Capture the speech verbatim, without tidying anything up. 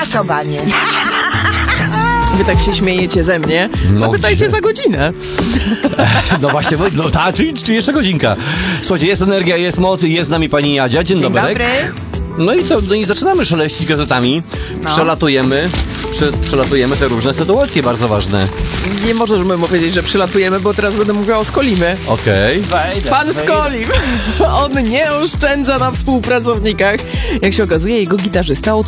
Zmasowanie. Wy tak się śmiejecie ze mnie. No Zapytajcie gdzie? za godzinę. No właśnie, no tak, czyli, czyli jeszcze godzinka. Słuchajcie, jest energia, jest moc, jest z nami pani Jadzia. Dzień, Dzień dobry. dobry. No i co? No i zaczynamy szeleścić gazetami. No. Przelatujemy, prze, przelatujemy te różne sytuacje bardzo ważne. Nie możesz mu powiedzieć, że przylatujemy, bo teraz będę mówiła o Skolimie. Okej. Wejdę, Pan wejdę. Skolim, on nie oszczędza na współpracownikach. Jak się okazuje, jego gitarzysta